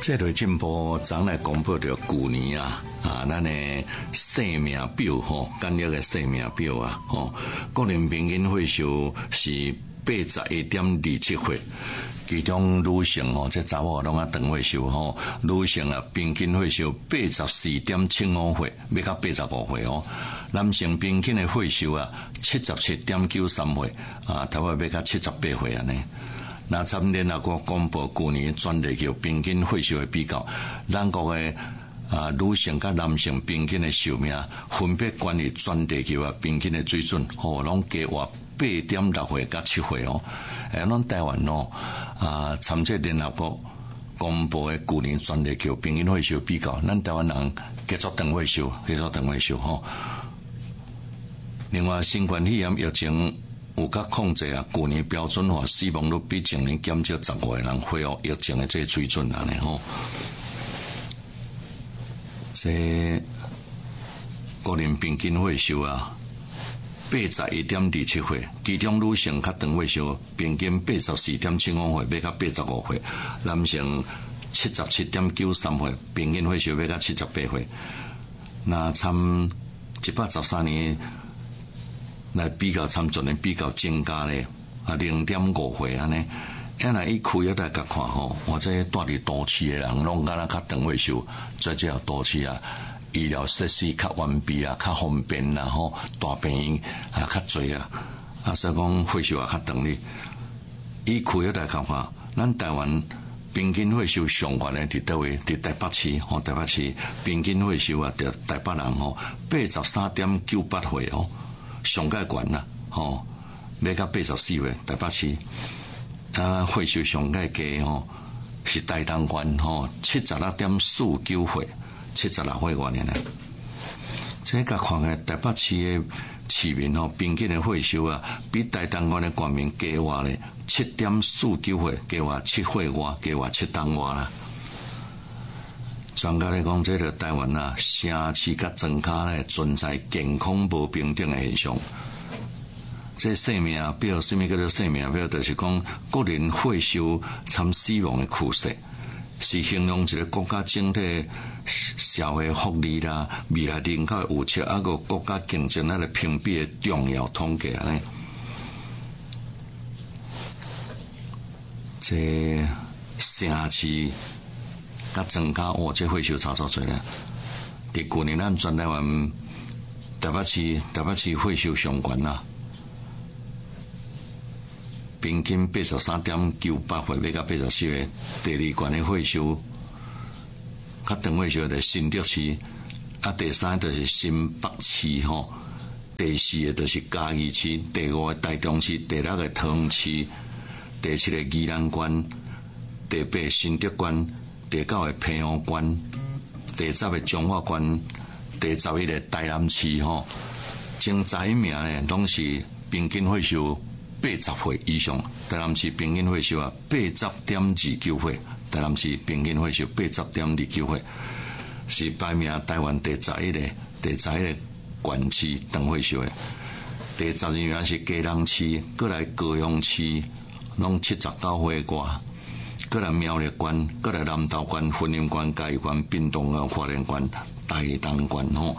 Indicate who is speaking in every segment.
Speaker 1: 这类进步咱来公布着旧年咱的生命表简约的生命表个人平均岁数是81.27岁，其中女性这查某拢长岁数女性平均岁数84.75岁，要到85岁男性平均的岁数77.93岁差不多要到78岁安尼。那参联合国公布去年全地球平均岁数的比较，咱国的女性甲男性平均的寿命分别关于全地球平均的水准拢加活8.6岁甲7岁咱台湾参这联合国公布的去年全地球平均岁数比较，咱台湾人继续长岁数另外新冠肺炎疫情有甲控制去年标准化死亡率比前年减少10个人恢复疫情的这个水准安尼这个人平均岁数81.27岁，其中女性较长岁数平均84.75岁，要到85岁；男性77.93岁，平均岁数要到78岁。那参113年来比较，参昨年比较增加咧0.5岁安尼。那伊区域来甲看我这住伫都市的人，拢敢若较长岁数，这都市医疗设施较完备较方便大病院较侪所以讲岁数较长哩。以区域来看咱台湾平均岁数上悬的伫倒位？伫台北市台北市平均岁数伫台北人83.98岁上界悬啦要到84岁，台北市岁数上界低是台东县76.49岁，76岁外年这甲看个台北市的市民平均的岁数比台东县的县民加活咧7.49岁，加活7岁外，加活7冬外啦。专家咧讲，这个台湾城市甲庄脚咧存在健康无平等的现象。这生命表，什么叫做生命表？就是讲个人岁数参死亡的趋势，是形容一个国家整体社会福利啦、未来人口的预测，个国家竞争的评比的重要统计安尼。这城市甲庄脚这岁数差多侪咧。伫去年咱全台湾台北市岁数上悬啦。平均83.98岁，要到84岁。第二悬的岁数，较长岁数就是新竹市，第三就是新北市第四个就是嘉义市，第五个台中市，第六个桃园市，第七个宜兰县，第八个新竹县，第九个澎湖县，第10个彰化县，第11个台南市前10名呢，拢是平均岁数80岁以上。台南市平均岁数80.29岁，台南市平均岁数80.29岁，是排名台湾第11个县市长岁数的。第12名是嘉南市，过来高雄市拢79岁外，过来苗栗县，过来南投县、云林县、嘉义县、屏东县、花莲县、台东县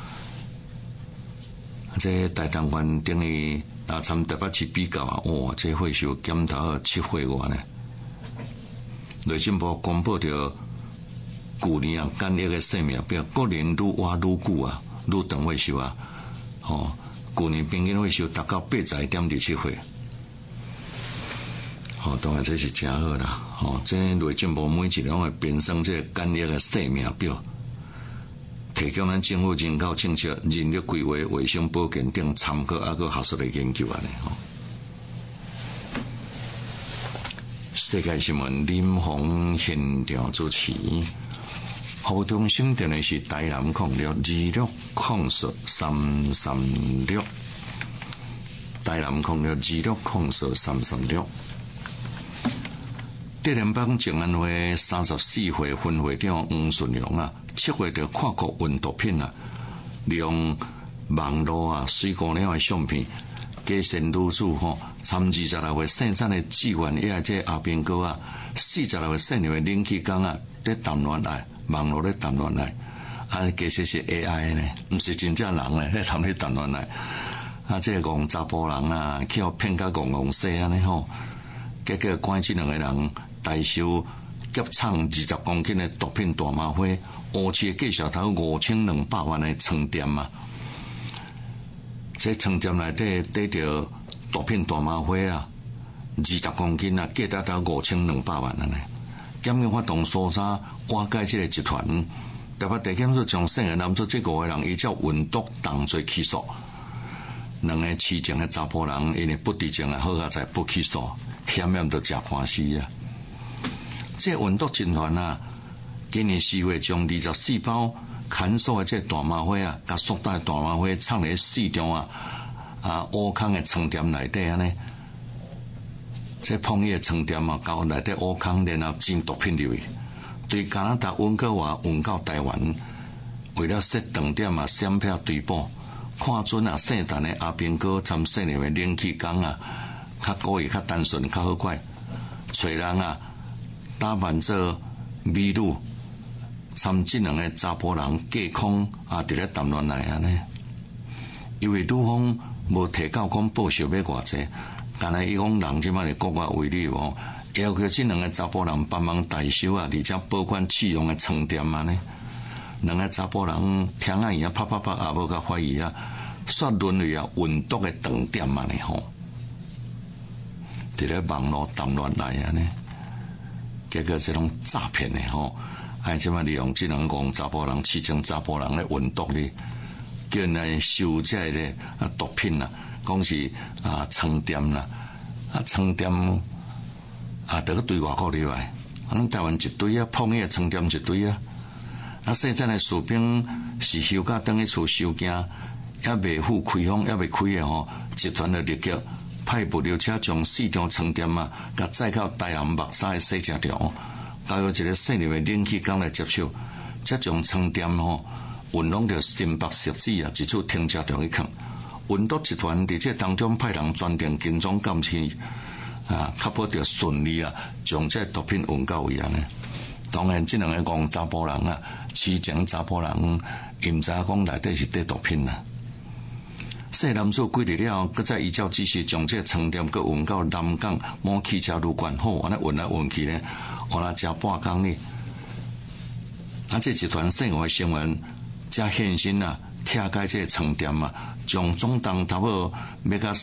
Speaker 1: 这台东县等于参台北市比较这岁数减到7岁外呢。内政部公布着去年简约的生命表，个人愈活愈久愈长岁数去年平均岁数达到81.27岁。当然这是真好啦这内政部每一年会编算这简约的生命表，提供咱政府人口政策、人力规划、卫生保健等参考个学术的研究安尼世界新闻林鸿现场主持，互动性电话是台南0626040336，台南0626040336。第联邦静安会34岁分会长黄顺荣7月就看过运毒品利用网络水果鸟的相片家贤女子参26岁生产的志愿也这阿兵哥啊，46岁生的冷气工啊，在谈恋爱，网络咧谈恋爱，啊，其实是 AI 呢，毋是真正人咧，咧谈咧谈恋爱。啊，这个戆查甫人啊，去互骗甲戆死安尼吼，结果关这两个人大收夹藏20公斤的毒品大麻花，乌市的计小头5200万的仓店啊！这仓店内底得着毒品大麻花啊，20公斤啊，价值到5200万安尼。检警发动搜查，瓦解这个集团。台北地检署将涉案男子这5个人依照运毒同罪起诉。两个痴情的查甫人，因为不知情啊，好啊，才不起诉，险就吃官司啊！这运毒集团啊，今年4月将24包砍锁的这大麻花啊，甲塑带大麻花藏伫市中乌坑的仓店内底安尼。这碰伊的仓店啊，搞内底乌坑，然后进毒品入去，对加拿大温哥华运到台湾，为了设重点啊，闪票追捕。看准啊，姓陈的阿兵哥参姓林的冷气工啊，较故意、较单纯、较好怪，找人啊打扮做美女，参这两个查甫人架空啊，伫咧谈恋爱安尼。因为女方无提到讲报酬要偌济，但系伊讲人即摆是国外为例哦，要求这两个查甫人帮忙代收啊，而且保管试用的床垫安尼。两个查甫人听啊伊啊啪啪啪也无甲怀疑啊，煞沦为啊运毒的重点安尼吼，伫咧网络谈恋爱安尼，结果这种诈骗的吼，即摆利用这两个查甫人、痴情查甫人咧运毒咧，叫人来收这个毒品啦，讲是床垫啦，床垫得去对外国入来，咱台湾一堆啊，碰迄个床垫一堆啊。细仔的士兵是休假等去厝收件，也未付开封，也未开的吼。集团的立即派物流车将4张床垫啊，甲载到台南木沙的洗车场，交由一个姓林的冷气工来接手，才将床垫吼运拢着新北设置啊，一处停车场去放。运毒集团伫这当中派人专程跟踪监视确保着顺利啊，将这毒品运到位安尼。当然，这两个讲查甫人啊，痴情查甫人，伊毋知影讲内底是缀毒品啊。细男子归入了，佮再依照指示将这床垫佮运到南港某汽车旅馆，好，安尼运来运去呢，换来食半工呢。这集团剩下的成员才现身啊，拆解这床垫啊，将总重差不多要甲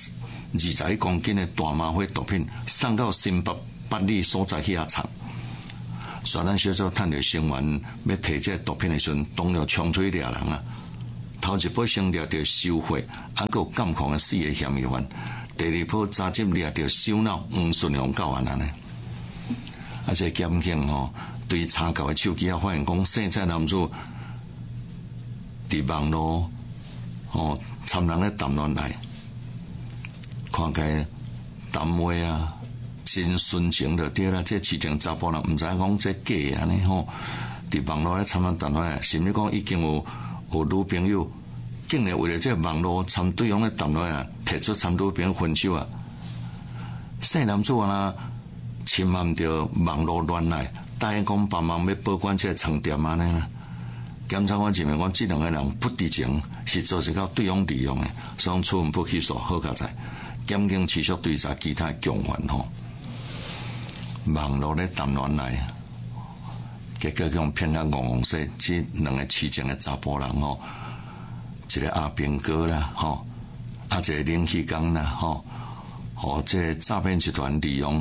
Speaker 1: 21公斤的大麻花毒品送到新北八里所在遐藏。虽然小组探着成员要提这毒品的时阵，当了冲出去掠人啊！头一波先掠着收贿，还有监控的4个嫌疑犯；第二波查缉掠着首脑黄顺良教案安尼。这检警对查到的手机发现讲，姓蔡男子伫网络参人咧谈恋爱，看起来谈话啊。真纯情就对啦，这痴情查甫人毋知影讲这假安尼吼，伫网络咧参人谈恋爱，甚至讲已经有女朋友，竟然为了这网络参对方咧谈恋爱，提出参女朋友分手啊！姓男子啊，侵犯着网络恋爱，答应讲帮忙要保管这床垫安尼啦。检察官认为讲这两个人不知情，是做一个对方利用的，所以处分不起诉，好加在。检警持续追查其他共犯吼。网络咧谈恋爱，结果用骗到戆死，这两个痴情的查甫人吼，一个阿兵哥啦吼，一个冷气工啦吼，和这诈骗集团利用，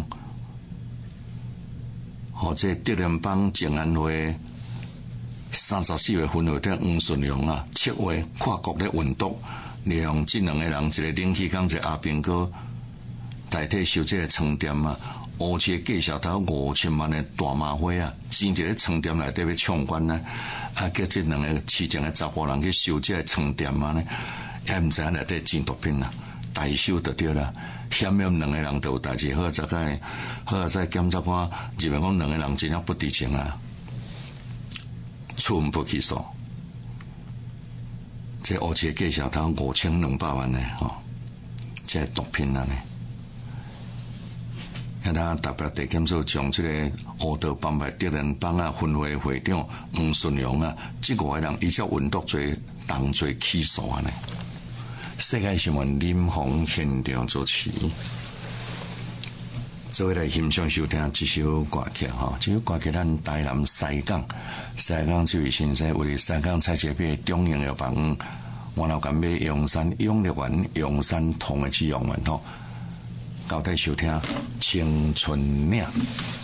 Speaker 1: 和这德联邦静安会34月份有在黄顺良啊7月跨国咧运毒，利用这两个人，一个冷气工，一个阿兵哥代替收这个床垫啊。乌市计小头5000万的大麻花啊，钱伫咧床垫内底要抢关呢，叫这两个痴情的查甫人去收这个床垫啊呢，也毋知影内底钱毒品啦，大收就对啦。险两个人都有代志，好在检察官认为讲两个人真正不知情啊，处分不起诉。这乌市计小头5200万呢吼， 这毒品啊呢。咱特别地检署将这个乌道帮派敌人帮啊分会会长黄顺荣啊，这5个人依照运毒罪当罪起诉啊呢。世界新闻林鸿现场主持。做位来欣赏收听这首歌曲哈，这首歌曲咱台南西港这位先生为西港菜市场中营药房，我老干买阳山永乐园、阳山同的去用完吼，交代收听青春岭。